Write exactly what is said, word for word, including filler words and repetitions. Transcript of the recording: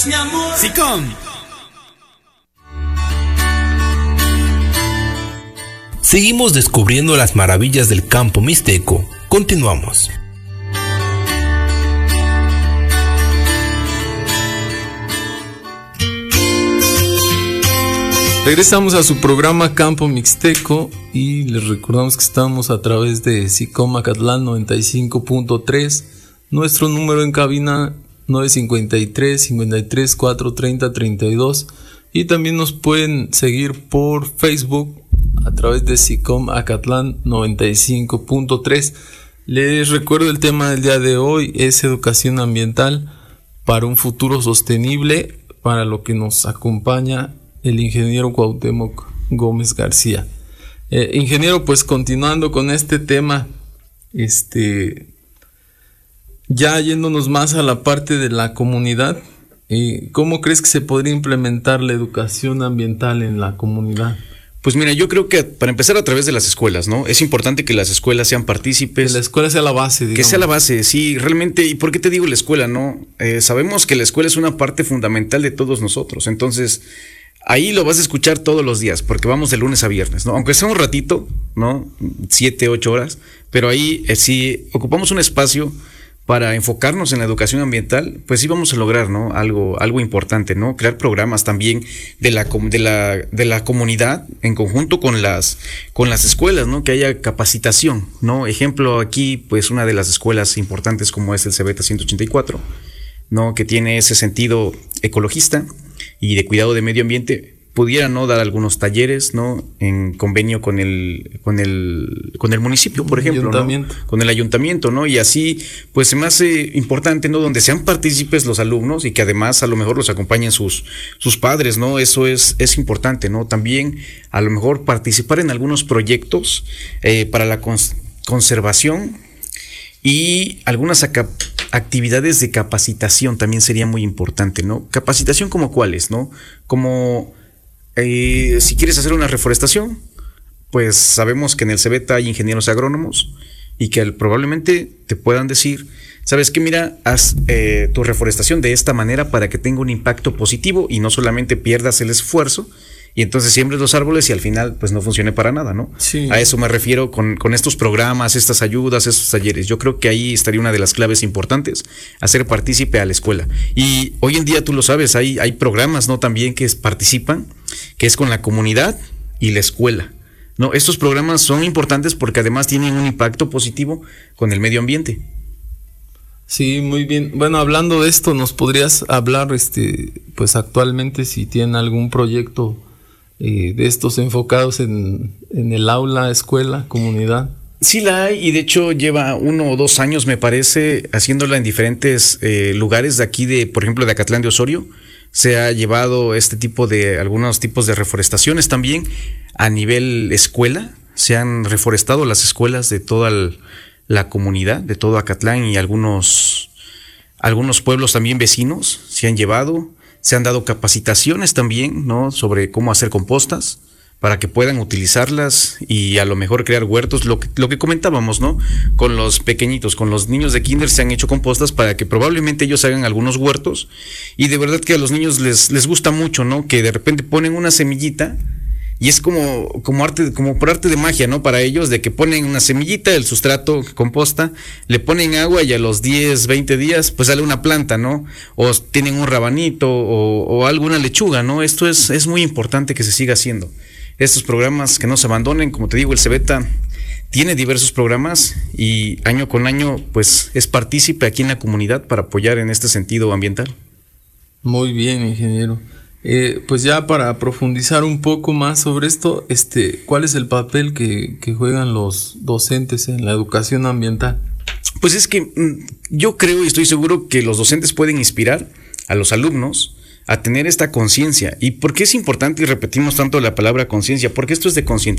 mi amor. SICOM. Seguimos descubriendo las maravillas del campo mixteco. Continuamos. Regresamos a su programa Campo Mixteco y les recordamos que estamos a través de SICOM Acatlán noventa y cinco punto tres. Nuestro número en cabina nueve cinco tres, cinco tres, cuatro tres cero, tres dos. Y también nos pueden seguir por Facebook a través de SICOM Acatlán noventa y cinco punto tres. Les recuerdo el tema del día de hoy es educación ambiental para un futuro sostenible, para lo que nos acompaña el ingeniero Cuauhtémoc Gómez García. Eh, ingeniero, pues continuando con este tema, este, ya yéndonos más a la parte de la comunidad, eh, ¿cómo crees que se podría implementar la educación ambiental en la comunidad? Pues mira, yo creo que para empezar a través de las escuelas, ¿no? Es importante que las escuelas sean partícipes. Que la escuela sea la base, digamos. Que sea la base, sí, realmente. ¿Y por qué te digo la escuela, no? Eh, sabemos que la escuela es una parte fundamental de todos nosotros, entonces ahí lo vas a escuchar todos los días, porque vamos de lunes a viernes, ¿no? Aunque sea un ratito, ¿no? Siete, ocho horas, pero ahí eh, si ocupamos un espacio para enfocarnos en la educación ambiental, pues sí vamos a lograr, ¿no? Algo, algo importante, ¿no? Crear programas también de la, de la, de la comunidad en conjunto con las, con las escuelas, ¿no? Que haya capacitación, ¿no? Ejemplo aquí, pues una de las escuelas importantes como es el CEBETA ciento ochenta y cuatro, ¿no? Que tiene ese sentido ecologista y de cuidado de medio ambiente, pudiera no dar algunos talleres, ¿no? En convenio con el con el con el municipio, por ejemplo, ¿no? Con el ayuntamiento, ¿no? Y así pues se me hace importante, ¿no? Donde sean partícipes los alumnos y que además a lo mejor los acompañen sus sus padres, ¿no? Eso es es importante, ¿no? También a lo mejor participar en algunos proyectos eh, para la cons- conservación y algunas acá actividades de capacitación también sería muy importante, ¿no? Capacitación como cuáles, ¿no? Como eh, si quieres hacer una reforestación, pues sabemos que en el CEBETA hay ingenieros agrónomos y que probablemente te puedan decir, ¿sabes qué? Mira, haz eh, tu reforestación de esta manera para que tenga un impacto positivo y no solamente pierdas el esfuerzo y entonces siembres los árboles y al final pues no funcione para nada, ¿no? Sí. A eso me refiero con, con estos programas, estas ayudas, estos talleres. Yo creo que ahí estaría una de las claves importantes, hacer partícipe a la escuela. Y hoy en día tú lo sabes, hay, hay programas, ¿no? También que participan, que es con la comunidad y la escuela. No, estos programas son importantes porque además tienen un impacto positivo con el medio ambiente. Sí, muy bien. Bueno, hablando de esto, ¿nos podrías hablar, este, pues actualmente si tienen algún proyecto eh, de estos enfocados en, en el aula, escuela, comunidad? Sí la hay y de hecho lleva uno o dos años me parece haciéndola en diferentes eh, lugares de aquí de, por ejemplo, de Acatlán de Osorio. Se ha llevado este tipo de, algunos tipos de reforestaciones también a nivel escuela. Se han reforestado las escuelas de toda el, la comunidad, de todo Acatlán y algunos, algunos pueblos también vecinos se han llevado. Se han dado capacitaciones también, ¿no? Sobre cómo hacer compostas para que puedan utilizarlas y a lo mejor crear huertos, lo que, lo que comentábamos, ¿no? Con los pequeñitos, con los niños de kinder se han hecho compostas para que probablemente ellos hagan algunos huertos y de verdad que a los niños les, les gusta mucho, ¿no? Que de repente ponen una semillita y es como, como arte, como por arte de magia, ¿no? Para ellos, de que ponen una semillita, el sustrato composta, le ponen agua y a los diez, veinte días, pues sale una planta, ¿no? O tienen un rabanito o, o alguna lechuga, ¿no? Esto es, es muy importante que se siga haciendo. Estos programas que no se abandonen, como te digo, el CEBETA tiene diversos programas y año con año, pues es partícipe aquí en la comunidad para apoyar en este sentido ambiental. Muy bien, ingeniero. Eh, pues ya para profundizar un poco más sobre esto, este, ¿cuál es el papel que, que juegan los docentes en la educación ambiental? Pues es que yo creo y estoy seguro que los docentes pueden inspirar a los alumnos a tener esta conciencia. ¿Y por qué es importante y repetimos tanto la palabra conciencia? Porque esto es de conciencia.